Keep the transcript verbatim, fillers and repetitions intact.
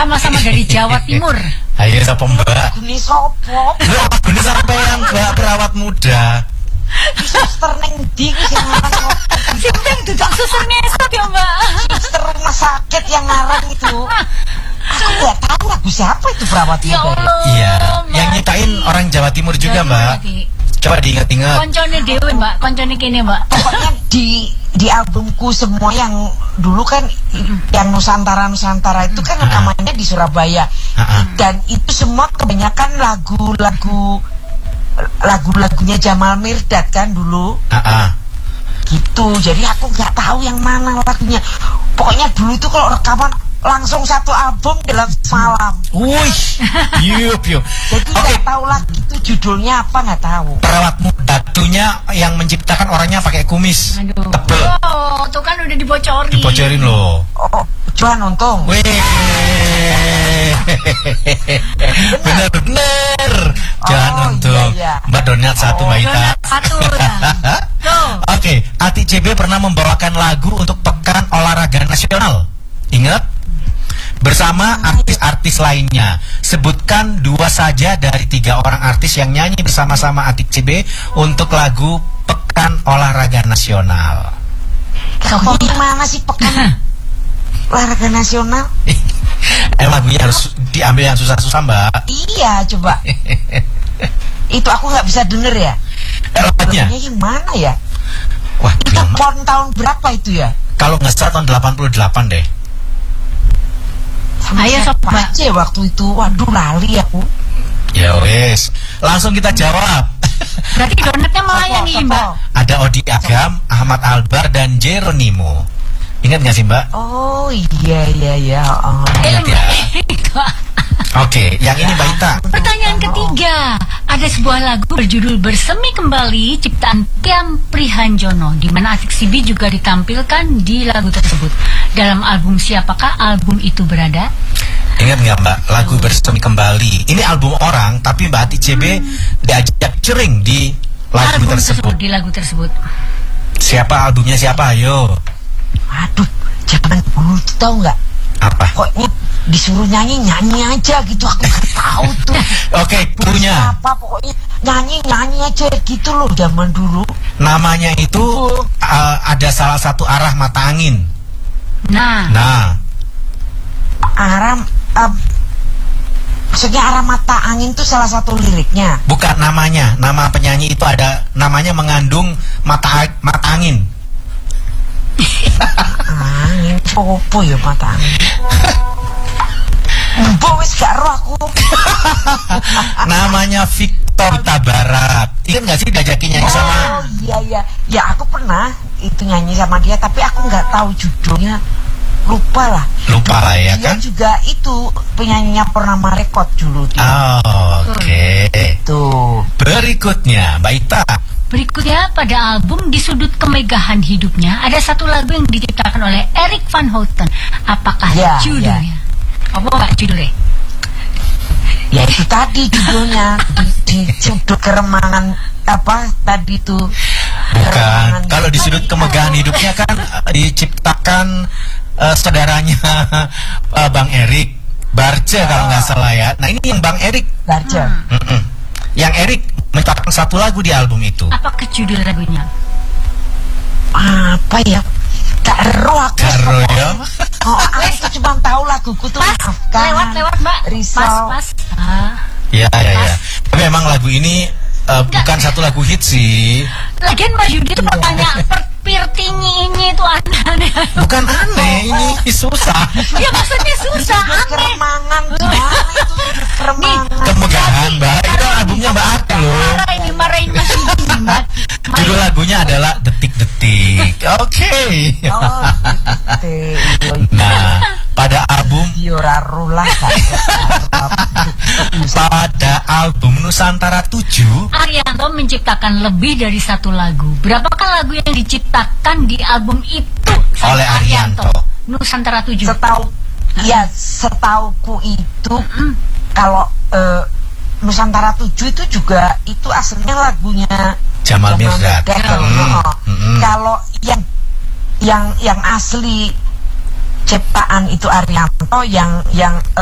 Sama-sama dari Jawa Timur. Ayo sapa Mbak? Guni sopo? Lho, guni sampean Mbak perawat muda. Suster neng ndi ki sing ngarang? Sing duduk suster ngesot ya, Mbak. Suster rumah sakit yang ngarang itu. Aku nggak tahu lagu siapa itu perawat Ya muda. Allah. Iya, yang nyiptain orang Jawa Timur juga, Mbak. Coba diingat-ingat. Koncone dewe, Mbak. Koncone kene, Mbak. Pokoknya di di albumku semua yang dulu kan yang Nusantara Nusantara itu kan rekamannya di Surabaya. Dan itu semua kebanyakan lagu-lagu lagu-lagunya Jamal Mirdad kan dulu. Heeh. Gitu. Jadi aku nggak tahu yang mana lagunya. Pokoknya dulu itu kalau rekaman langsung satu album dalam semalam. Wih, yup yup. Jadi nggak tahu lagi itu judulnya apa, nggak tahu. Perawat muda tunya yang menciptakan orangnya pakai kumis Aduh. tebel. Oh, tuh kan udah dibocorin. Dibocorin loh. Oh, Johan Untung. Wih, bener bener. Jangan Oh, untung. iya, iya. Mbak Donat satu, Mbak Ita. Donat satu ya. Tuh. Oke, Ati C B pernah membawakan lagu untuk Pekan Olahraga Nasional. Ingat? Bersama artis-artis lainnya. Sebutkan dua saja dari tiga orang artis yang nyanyi bersama-sama Ati C B untuk lagu Pekan Olahraga Nasional. Kamu gimana sih Pekan Olahraga Nasional? Eh, lagunya harus diambil yang susah-susah, Mbak. Iya, coba. Itu aku nggak bisa denger ya. Lagunya? Lagunya yang mana ya? Wah, Itu lama. pon tahun berapa itu ya? Kalau nggak salah tahun delapan puluh delapan deh. Ayo, sob, Siapa Mbak. aja waktu itu? Waduh, lali aku. Ya wes, langsung kita jawab. Berarti donatnya melayani, Sopo, Mbak. sopo. Ada Odi Agam, Ahmad Albar, dan Jeronimo. Ingat nggak sih, Mbak? Oh iya iya iya. Oh. Eh, Ingat ya? Mbak. Oke, yang ini Mbak Ita. Pertanyaan ketiga, ada sebuah lagu berjudul Bersemi Kembali ciptaan Tiam Prihanjono, di mana Atik Sibi juga ditampilkan di lagu tersebut. Dalam album siapakah album itu berada? Ingat nggak Mbak, lagu Bersemi Kembali. Ini album orang, tapi Mbak Ati C B diajak cering di lagu album tersebut. Di lagu tersebut. Siapa albumnya siapa? Ayo. Aduh, jangan dulu tuh, tahu nggak? Apa? Pokoknya disuruh nyanyi nyanyi aja gitu, aku nggak tahu tuh. Oke, cluenya. Apa pokoknya nyanyi nyanyi aja gitu loh zaman dulu. Namanya itu uh, ada salah satu arah mata angin. Nah, Nah, Arah um, maksudnya arah mata angin tuh salah satu liriknya. bukan namanya. Nama penyanyi itu ada namanya mengandung mata mata angin. Angin opo ya mata angin. Mbok wis gak roh aku. Namanya Victor Huta Barat. Ingat nggak sih diajakin nyanyi sama? Oh iya iya. Ya aku pernah itu nyanyi sama dia, tapi aku nggak tahu judulnya. Lupa lah. Lupa lah ya Dia kan? juga itu penyanyinya Purnama Rekod dulu dia. Oh, Oke. Tuh. Berikutnya Mbak Ita. berikutnya pada album Di Sudut Kemegahan Hidupnya ada satu lagu yang diciptakan oleh Erik van Houten. Apakah Ya, judulnya? Apa nggak judulnya? Ya itu tadi judulnya di, di sudut keremangan apa tadi tuh. Bukan. Kalau di sudut kemegahan hidupnya kan eh, diciptakan eh, saudaranya eh, Bang Erik Barce kalau nggak salah ya. Nah ini yang Bang Erik. Darja. Mm-mm. Yang Erik menciptakan satu lagu di album itu. Apa ke judul lagunya? Apa ya? Gak ero aku. Karo ya. Oh, aku cuma tahu laguku tuh Pas, Maafkan, lewat lewat Mbak. Risau. Pas pas. Ah. Ya ya ya. Tapi memang lagu ini eh, bukan satu lagu hit sih. Lagian Mbak Yudi itu pertanyaan pertinyi ini itu aneh. Bukan aneh, ini susah. Ya maksudnya susah, aneh. Keremangan gimana itu sudut keremangan. Kemegahan Mbak. Itu albumnya Mbak Ati loh. Marah ini marahin Mas Yudi, Mbak. Judul lagunya adalah Detik-detik. Oke. Oh, gitu. Nah, pada album Yorarulah pada album Nusantara tujuh Arianto menciptakan lebih dari satu lagu. Berapakah lagu yang diciptakan di album itu sama Oleh Arianto? Nusantara tujuh. Setahu ya setauku itu kalau eh, Nusantara tujuh itu juga itu aslinya lagunya Jamal Mirdad. Hmm. Hmm, hmm. Kalau yang yang yang asli ciptaan itu Arianto, yang yang